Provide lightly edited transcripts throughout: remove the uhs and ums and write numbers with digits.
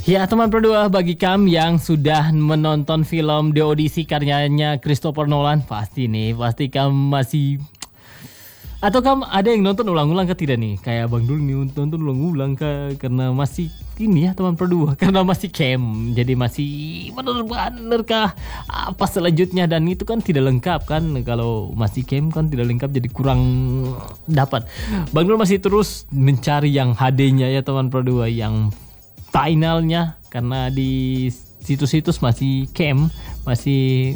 Ya teman berdua, bagi kamu yang sudah menonton film The Odyssey karyanya Christopher Nolan, pasti kamu masih, atau kamu ada yang nonton ulang-ulang ke tidak nih? Kayak Bang Dul nih nonton ulang-ulang ke, karena masih ini ya teman berdua, karena masih camp, jadi masih bener-bener kah apa selanjutnya, dan itu kan tidak lengkap kan, kalau masih camp kan tidak lengkap, jadi kurang dapat. Bang Dul masih terus mencari yang HD-nya ya teman berdua, yang finalnya, karena di situs-situs masih camp, masih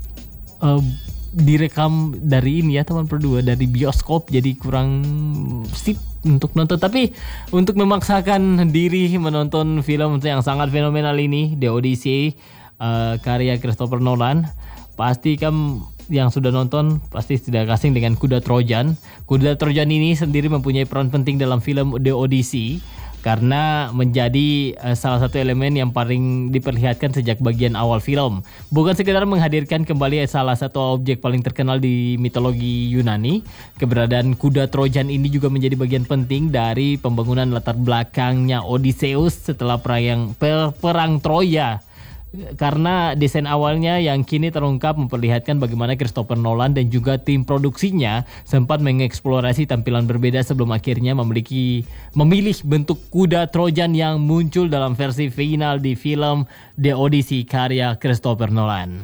direkam dari ini ya teman berdua, dari bioskop, jadi kurang sip untuk nonton. Tapi untuk memaksakan diri menonton film yang sangat fenomenal ini, The Odyssey, karya Christopher Nolan, pasti kamu yang sudah nonton pasti tidak asing dengan kuda Trojan. Kuda Trojan ini sendiri mempunyai peran penting dalam film The Odyssey, karena menjadi salah satu elemen yang paling diperlihatkan sejak bagian awal film. Bukan sekedar menghadirkan kembali salah satu objek paling terkenal di mitologi Yunani, keberadaan kuda Trojan ini juga menjadi bagian penting dari pembangunan latar belakangnya Odysseus setelah perang Troya. Karena desain awalnya yang kini terungkap memperlihatkan bagaimana Christopher Nolan dan juga tim produksinya sempat mengeksplorasi tampilan berbeda sebelum akhirnya memilih bentuk kuda Trojan yang muncul dalam versi final di film The Odyssey karya Christopher Nolan.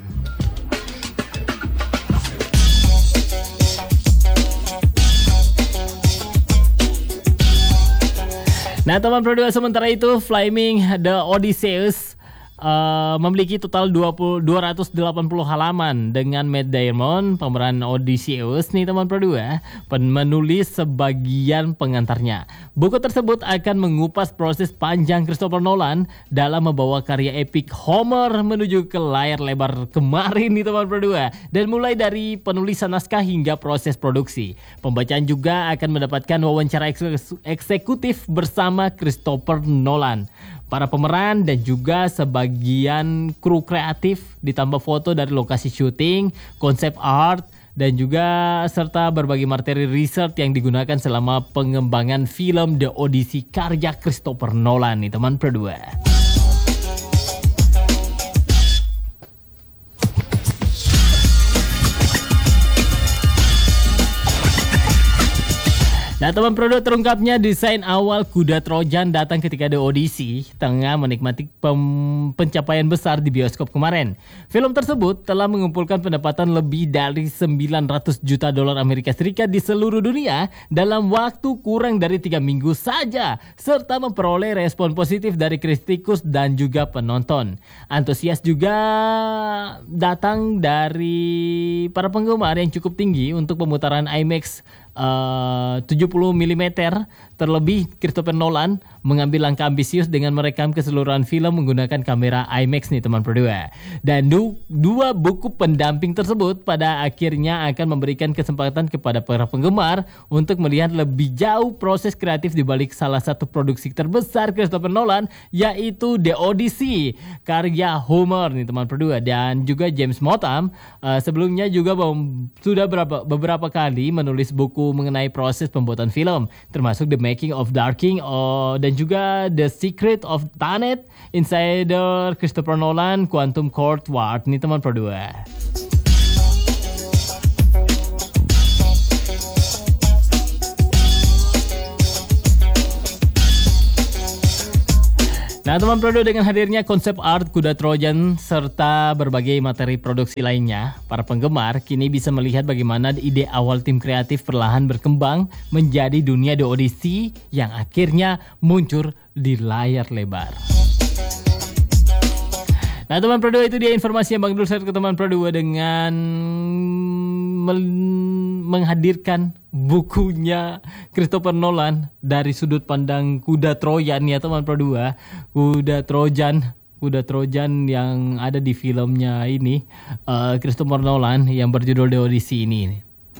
Nah teman berdua, sementara itu Flaming The Odysseus memiliki total 280 halaman dengan Matt Damon pemeran Odysseus nih teman berdua, menulis sebagian pengantarnya. Buku tersebut akan mengupas proses panjang Christopher Nolan dalam membawa karya epik Homer menuju ke layar lebar kemarin nih teman berdua, dan mulai dari penulisan naskah hingga proses produksi. Pembacaan juga akan mendapatkan wawancara eksekutif bersama Christopher Nolan, para pemeran, dan juga sebagian kru kreatif, ditambah foto dari lokasi syuting, konsep art, dan juga serta berbagai materi research yang digunakan selama pengembangan film The Odyssey karya Christopher Nolan nih teman berdua. Nah teman produk, terungkapnya desain awal kuda Trojan datang ketika The Odyssey tengah menikmati pencapaian besar di bioskop kemarin. Film tersebut telah mengumpulkan pendapatan lebih dari 900 juta dolar Amerika Serikat di seluruh dunia dalam waktu kurang dari 3 minggu saja, serta memperoleh respon positif dari kritikus dan juga penonton. Antusias juga datang dari para penggemar yang cukup tinggi untuk pemutaran IMAX 70 mm. Terlebih Christopher Nolan mengambil langkah ambisius dengan merekam keseluruhan film menggunakan kamera IMAX nih teman berdua. Dan dua buku pendamping tersebut pada akhirnya akan memberikan kesempatan kepada para penggemar untuk melihat lebih jauh proses kreatif di balik salah satu produksi terbesar Christopher Nolan, yaitu The Odyssey karya Homer nih teman berdua. Dan juga James Motham sebelumnya juga sudah beberapa kali menulis buku mengenai proses pembuatan film, termasuk The Making of Dark King dan juga The Secret of Tanet, Insider Christopher Nolan, Quantum Courtyard nih teman berdua. Nah teman produk, dengan hadirnya konsep art kuda Trojan serta berbagai materi produksi lainnya, para penggemar kini bisa melihat bagaimana ide awal tim kreatif perlahan berkembang menjadi dunia The Odyssey yang akhirnya muncul di layar lebar. Nah teman produk, itu dia informasi yang Bang Dul share ke teman produk dengan menghadirkan bukunya Christopher Nolan dari sudut pandang kuda Trojan ya teman produk. Kuda Trojan yang ada di filmnya ini Christopher Nolan yang berjudul The Odyssey ini.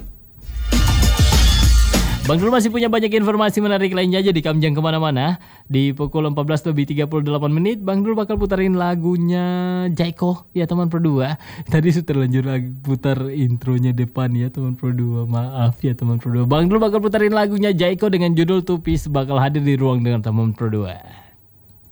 Bang Dul masih punya banyak informasi menarik lainnya, jadi kamu jangan kemana-mana. Di pukul 14:38 Bang Dul bakal putarin lagunya Jaiko ya teman berdua. Tadi sudah terlanjur lagi putar intronya depan ya teman berdua. Maaf ya teman berdua. Bang Dul bakal putarin lagunya Jaiko dengan judul Tupis, bakal hadir di ruang dengan teman berdua.